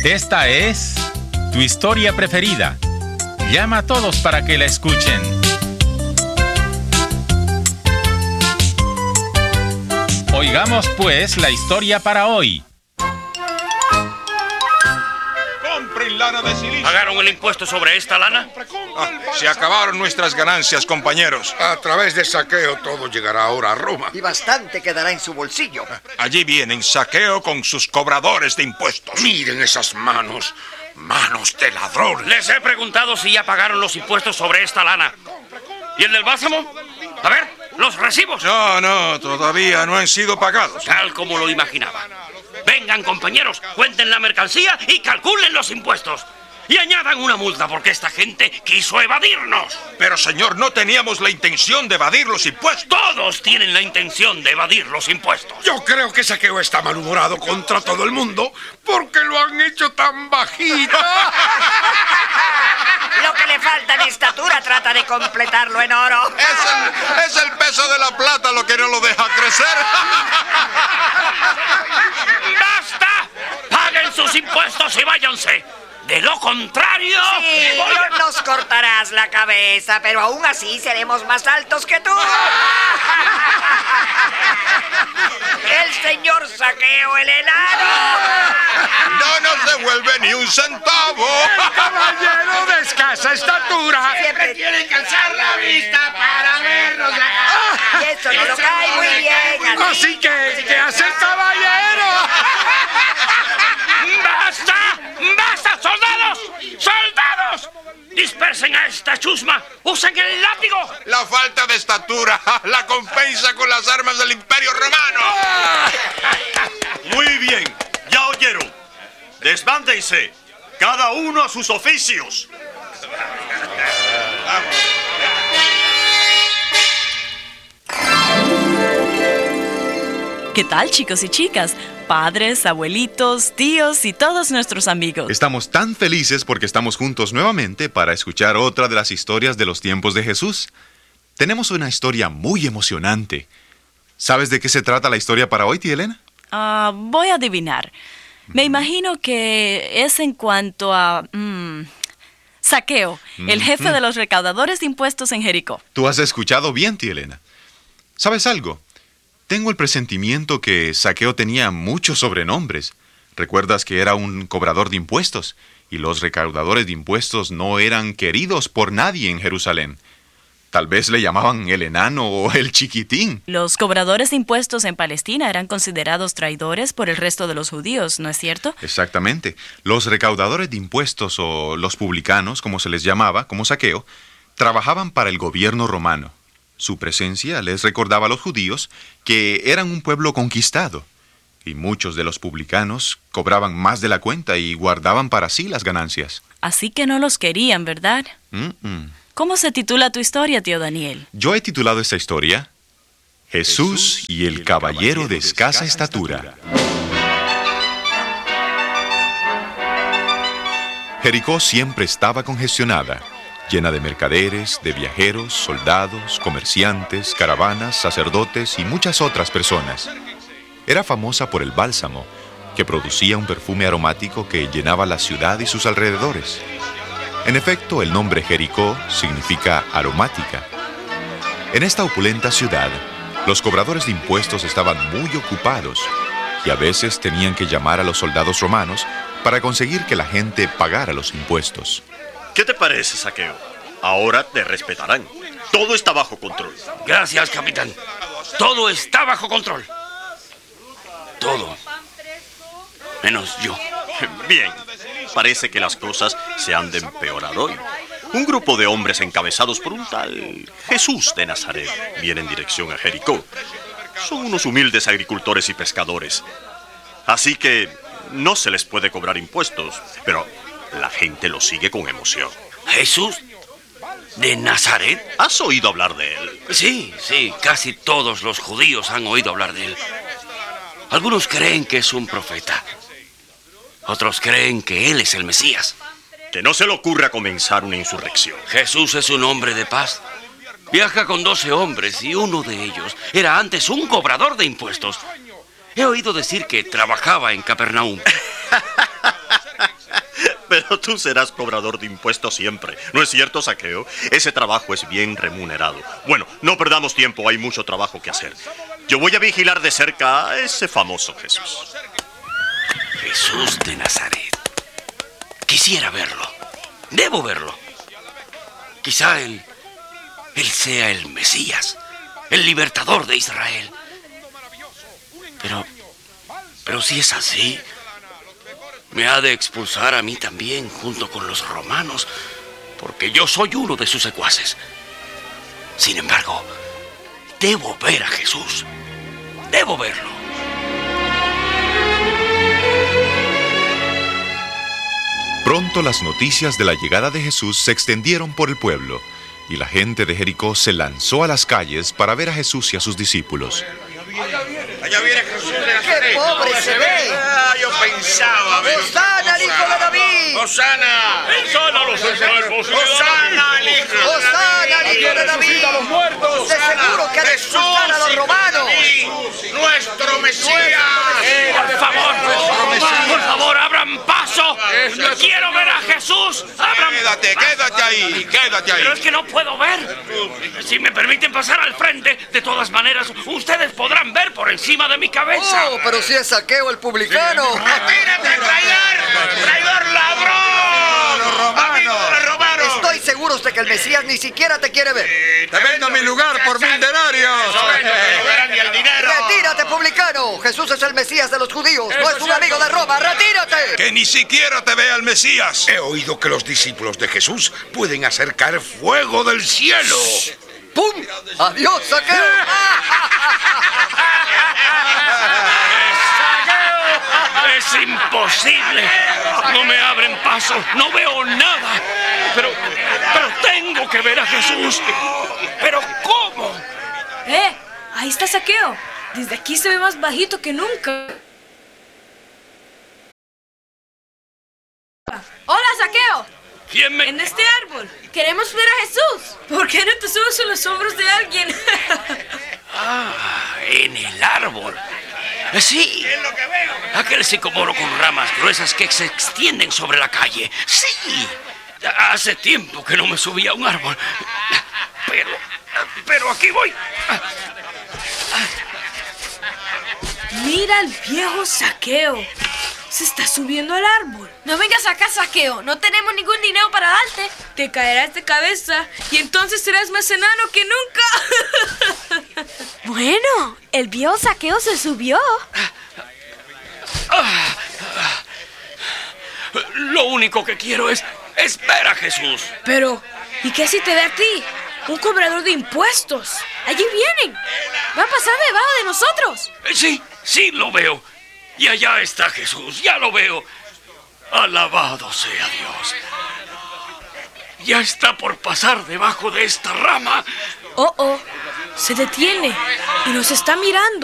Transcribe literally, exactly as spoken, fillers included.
Esta es tu historia preferida. Llama a todos para que la escuchen. Oigamos pues la historia para hoy. Compren lana de silicio. ¿Pagaron el impuesto sobre esta lana? Ah, se acabaron nuestras ganancias, compañeros. A través de saqueo todo llegará ahora a Roma. Y bastante quedará en su bolsillo. Allí vienen Saqueo con sus cobradores de impuestos. Miren esas manos, manos de ladrón. Les he preguntado si ya pagaron los impuestos sobre esta lana. ¿Y el del bálsamo? A ver, los recibos. No, no, todavía no han sido pagados. Tal como lo imaginaba. Vengan, compañeros, cuenten la mercancía y calculen los impuestos. Y añadan una multa porque esta gente quiso evadirnos. Pero, señor, no teníamos la intención de evadir los impuestos. Todos tienen la intención de evadir los impuestos. Yo creo que Saqueo está malhumorado contra todo el mundo porque lo han hecho tan bajito. Lo que le falta de estatura trata de completarlo en oro. Es el, es el peso de la plata lo que no lo deja crecer. ¡Basta! ¡Paguen sus impuestos y váyanse! De lo contrario... Sí, voy... nos cortarás la cabeza, pero aún así seremos más altos que tú. El señor Saqueo, el enano. No nos devuelve ni un centavo. ¡El caballero de escasa estatura! Siempre Tienen que alzar la vista para vernos la cara. Y eso no lo cae muy bien. Así que, ¿qué hace el caballero? ¡Basta! ¡Basta, soldados! ¡Soldados! ¡Dispersen a esta chusma! ¡Usen el látigo! La falta de estatura la compensa con las armas del Imperio Romano. Muy bien, ya oyeron. Desbándense, cada uno a sus oficios. ¿Qué tal, chicos y chicas? Padres, abuelitos, tíos y todos nuestros amigos. Estamos tan felices porque estamos juntos nuevamente para escuchar otra de las historias de los tiempos de Jesús. Tenemos una historia muy emocionante. ¿Sabes de qué se trata la historia para hoy, tía Elena? Ah, voy a adivinar. Me imagino que es en cuanto a... Mm, Saqueo, el jefe de los recaudadores de impuestos en Jericó. Tú has escuchado bien, tía Elena. ¿Sabes algo? Tengo el presentimiento que Saqueo tenía muchos sobrenombres. ¿Recuerdas que era un cobrador de impuestos? Y los recaudadores de impuestos no eran queridos por nadie en Jerusalén. Tal vez le llamaban el enano o el chiquitín. Los cobradores de impuestos en Palestina eran considerados traidores por el resto de los judíos, ¿no es cierto? Exactamente. Los recaudadores de impuestos o los publicanos, como se les llamaba, como Saqueo, trabajaban para el gobierno romano. Su presencia les recordaba a los judíos que eran un pueblo conquistado, y muchos de los publicanos cobraban más de la cuenta y guardaban para sí las ganancias. Así que no los querían, ¿verdad? Mm-mm. ¿Cómo se titula tu historia, tío Daniel? Yo he titulado esta historia Jesús y el caballero de escasa estatura. Jericó siempre estaba congestionada, llena de mercaderes, de viajeros, soldados, comerciantes, caravanas, sacerdotes y muchas otras personas. Era famosa por el bálsamo, que producía un perfume aromático que llenaba la ciudad y sus alrededores. En efecto, el nombre Jericó significa aromática. En esta opulenta ciudad, los cobradores de impuestos estaban muy ocupados y a veces tenían que llamar a los soldados romanos para conseguir que la gente pagara los impuestos. ¿Qué te parece, Saqueo? Ahora te respetarán. Todo está bajo control. Gracias, capitán. Todo está bajo control. Todo. Menos yo. Bien, parece que las cosas se han de empeorar hoy. Un grupo de hombres encabezados por un tal Jesús de Nazaret viene en dirección a Jericó. Son unos humildes agricultores y pescadores. Así que no se les puede cobrar impuestos, pero la gente lo sigue con emoción. ¿Jesús de Nazaret? ¿Has oído hablar de él? Sí, sí, casi todos los judíos han oído hablar de él. Algunos creen que es un profeta. Otros creen que él es el Mesías. Que no se le ocurra comenzar una insurrección. Jesús es un hombre de paz. Viaja con doce hombres y uno de ellos era antes un cobrador de impuestos. He oído decir que trabajaba en Capernaum. Pero tú serás cobrador de impuestos siempre. ¿No es cierto, Zaqueo? Ese trabajo es bien remunerado. Bueno, no perdamos tiempo, hay mucho trabajo que hacer. Yo voy a vigilar de cerca a ese famoso Jesús. Jesús de Nazaret. Quisiera verlo. Debo verlo. Quizá él, él sea el Mesías, el libertador de Israel. Pero, pero si es así, me ha de expulsar a mí también junto con los romanos, porque yo soy uno de sus secuaces. Sin embargo, debo ver a Jesús. Debo verlo. Pronto las noticias de la llegada de Jesús se extendieron por el pueblo, y la gente de Jericó se lanzó a las calles para ver a Jesús y a sus discípulos. Allá viene Jesús de Nazaret. ¡Qué pobre se ve! Ah, yo pensaba ver. ¡Hosana al hijo de David! ¡Hosana! ¡Hosana a los enfermos! ¡Hosana al hijo! ¡Hosana al hijo de David! ¡A los muertos! ¡De seguro que ha de expulsar a los romanos! ¡Nuestro Mesías! Por favor, por favor, abran paso. Quiero ver a Jesús. Abran. Quédate, quédate ahí, quédate ahí. Pero es que no puedo ver. Si me permiten pasar al frente, de todas maneras, ustedes podrán ver por encima de mi cabeza. ¡Oh, pero si es Zaqueo el publicano! ¡Retírate, traidor! ¡Traidor ladrón! ¡Amigo de los romanos! Estoy seguro de que el Mesías ni siquiera te quiere ver. ¡Te vendo mi lugar por mil denarios! ¡Ni el dinero! ¡Retírate, publicano! Jesús es el Mesías de los judíos, no es un amigo de Roma. ¡Retírate! ¡Que ni siquiera te vea el Mesías! He oído que los discípulos de Jesús pueden hacer caer fuego del cielo. ¡Pum! ¡Adiós, Zaqueo! Es imposible. No me abren paso. No veo nada. Pero, pero tengo que ver a Jesús. ¿Pero cómo? ¡Eh! Ahí está Zaqueo. Desde aquí se ve más bajito que nunca. ¡Hola, Zaqueo! ¿Quién me...? En este árbol. Queremos ver a Jesús. ¿Por qué no te subes a los hombros de alguien? Ah, en el árbol. Sí, aquel sicomoro con ramas gruesas que se extienden sobre la calle. Sí, hace tiempo que no me subía a un árbol. Pero, pero aquí voy. Mira al viejo Zaqueo. Se está subiendo al árbol. No vengas acá, Zaqueo. No tenemos ningún dinero para darte. Te caerás de cabeza y entonces serás más enano que nunca. Bueno, el viejo Zaqueo se subió. Lo único que quiero es, es ver a Jesús. Pero, ¿y qué si te da a ti? Un cobrador de impuestos. Allí vienen. Va a pasar debajo de nosotros. Sí, sí lo veo. Y allá está Jesús, ya lo veo. Alabado sea Dios. Ya está por pasar debajo de esta rama. Oh, oh, se detiene y nos está mirando.